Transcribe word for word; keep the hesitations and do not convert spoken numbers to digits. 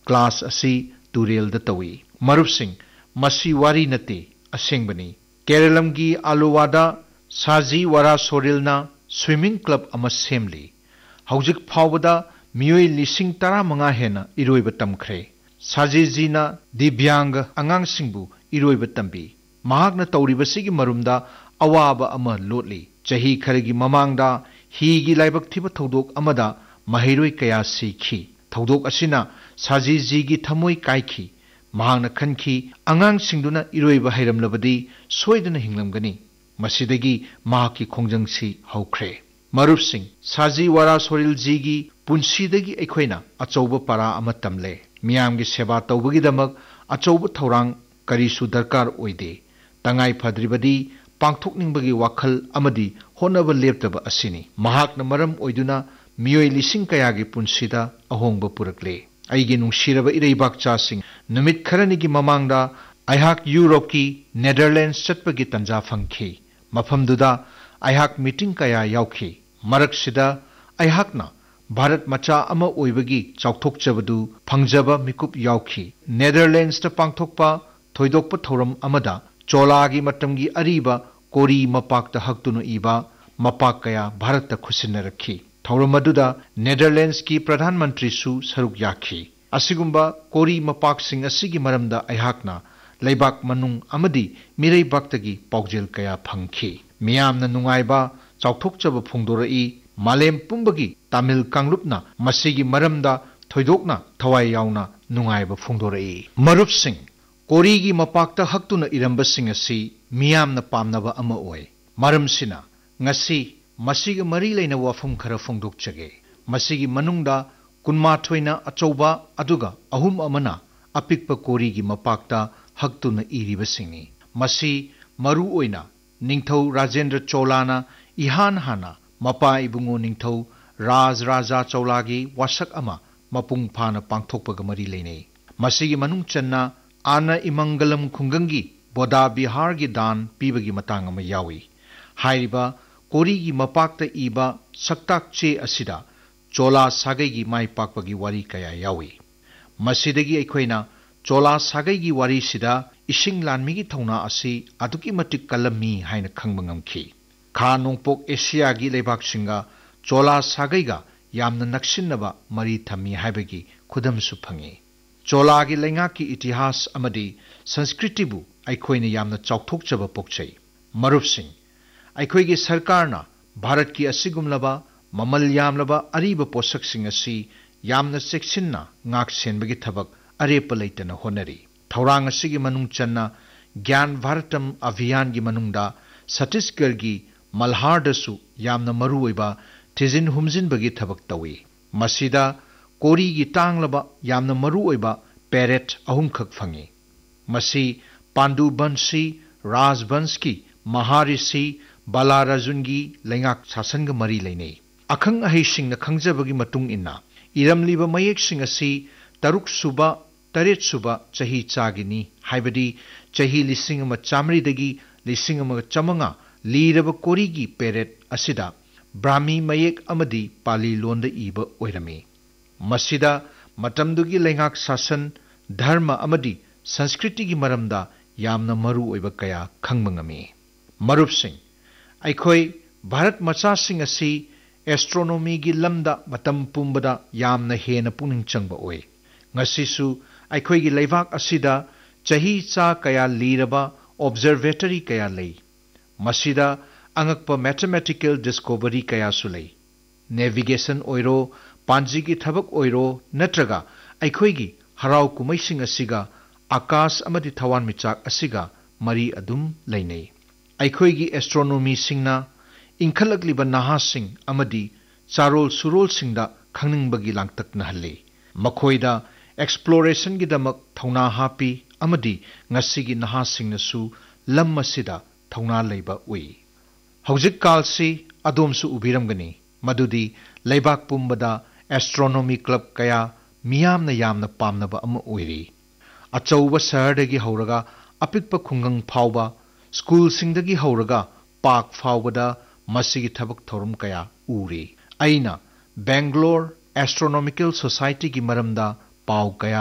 class असी तुरेल the Tawi मरुपसिंग मसी वारी नते असेंगबनी केरलम की आलुवादा साजी वरा सोरिलना स्विमिंग क्लब अमा सेमली हौजिक फावदा मियोय लिसिंग तरा मंगा हेना इरोइब तमख्रे साजी जीना दिव्यांग अंगांग सिंगबु इरोइब तंबी महाकना तौरिबसिगी मरुमदा अवाबा अमा लोटली चही खरगी ममांगदा हिगी लाइबक थिब थौदोक अमदा महिरोय कया सीखी थौदोक असिना साजी जीगी थमोय काइखी महांगना खनखी अंगांग सिंगदुना इरोइब हैरमलबदी सोयदना हिंगलमगनी मसिदगी महाकी खोंजंगसी हौख्रे मरुप सिंह साजी वारा सोरिल जीगी पुंसीदगी अखोइना अचौब पारा अमा तमले मियामगी सेवा तौबगीदमक अचौब थौरांग करीसु दरकार ओइदे तंगाई फद्रिबदी पांगथोकनिंगबगी वाखल अमदी होनब लेप्तब असिनी महाकना मरम ओइदुना मियोय लिसिंग कयागी पुंसीदा अहोंगब पुरकले अइगी नुंगसिरब इरैबाकचासिंग नुमित खरनिगी ममांगदा अहाक यूरोप की नेदरलैंड्स चटपगी तंजा फंगखी मफमदुदा अहाक मीटिंग कया याउखी मरकसिदा अहाकना भारत मचा अमा ओइबगी चाउथोकचबदु फंगजब मिकुप याउखी नेदरलैंड्स ता पांगथोकपा थोइदोकप थौरम अमदा चोलागी मतमगी अरीबा कोरी मपाक हक्तुनु इबा मपाक कया भारत ता खुसिनरखी थौरम अदुदा नेदरलैंड्स की प्रधानमंत्री सु सरुक याखी असिगुंबा कोरी मपाक सिंग असिगी मरमदा अहाकना लेबाक मनुंग अमदी मिरैबाक्तगी पाउजेल कया फंगखी मियामना नुंगाइबा चाउथोकचब फोंदोरई मालेम पुंबगी तमिल कांगलुपना मसिगी मरमदा थोइदोकना थवाई यावना नुंगाइबा फोंदोरई मरुप सिंह कोरीगी मपाकता हक्तुना इरंबसिंग असि मियामना पामनबा अमा ओय मरमसिना ngasi masiga mari leina wafum khara phongdokchage masigi manungda kunmathoi na achouba aduga ahum amana apikpa kori gi mapakta haktuna iribasingi masi maru oina ningthau rajendra cholana ihan hana mapa ibungo ningthau raj raja cholagi wasak ama mapung phana pangthokpaga mari leinei masigi manung channa ana imangalam khungangi boda bihar gi dan pibagi matang ama yawi hairiba कोरी की मपाकता इबा सक्ताक चे असिदा चोला सागई की माई पाकपगी वारी कया यावी मसिदगी अखोइना चोला सागई की वारी सिदा इसिंग लानमिगी थौना असि अदुकी मटिक कलमी हाइन खंगब ngamखी खा नोंपोक एशिया की लेबाक सिंगा चोला सागईगा यामना नक्सिनबा मरी थमी हाइबगी खुदमसु फंगी चोला की लेंगा की इतिहास अमदी संस्कृतिबु अखोइना यामना चाउथोकचब पोकचै मरुप सिंह अखोइगी सरकारना भारत की असिगुमलबा ममल यामलबा अरीब पोषक सिंह असि यामना चेक्सिन्ना ngak senbagi thabak arepa leitana honari thorang asigi manung channa gyan bharatam abhiyan gi manungda Chhattisgarh gi malhar dasu yamna maru oiba thizin humjin bagi thabak tawi masida kori gi tanglaba yamna maru oiba parrot ahum khak phangi masi Pandu Bansi Rajbanski Maharishi Balarajungi lengak sasan ga mari leinei akhang ahei sing na khangjabagi matung inna iramliba mayek sing asi taruk suba taret suba chahi chagini haibadi chahi lising ama chamri dagi lising ama chamanga liraba kori gi peret asida brahmi mayek amadi pali londa iba oirami masida matamdugi lengak sasan dharma amadi संस्कृति की मरमदा यामना मरु ओइबा कया खंगमंगमी मरुप सिंह अखोई भारत मचा सिंह असि astronomy की lambda मतम पुंबदा यामना हेना पुनिंग चंगबा ओइ ngasisu अखोई की लेबाक असिदा चही चा कया लीरबा ऑब्जर्वेटरी कया लई मसिदा अंगकपा मैथमेटिकल डिस्कवरी कया सुलई नेविगेशन ओइरो पांजी की थबक ओइरो नत्रगा अखोई की हराव कुमै सिंह असिगा आकाश अमदि थवान मिचाक असिगा मरी अदुम लैनै अखोइगी एस्ट्रोनॉमी सिंगना इंखलकलिबा नहा सिंह अमदि चारोल सुरोल सिंगदा खंगनिंगबगी लांगतक नहल्ले मखोइदा एक्सप्लोरेशन की दमक थौना हापी अमदि ngasiगी नहा सिंगनसु लम मसिदा थौना लैबा उई हौजिक कालसि अदोमसु उबिरमगनी मदुदी लैबाक पुंबदा एस्ट्रोनॉमी क्लब कया मियामना यामना पामनबा अम ओइरी अचौबा शहरदगी हौरगा अपिकपा खुंगंग फावबा स्कूल सिंगदगी हौरगा पाक फावबदा मसिगी थबक थोरम कया उरी अइना बेंगलोर एस्ट्रोनॉमिकल सोसाइटी की मरमदा पाव कया